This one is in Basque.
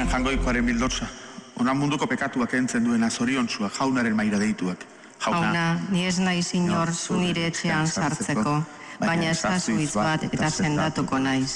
Hemen jangoikoaren bildotsa. Ona munduko pekatuak entzen duena zoriontsua jaunaren maira deituak. Jauna, ni ez naiz inor zu nire etxean sartzeko, baina ezazu hitz bat eta sendatuko naiz.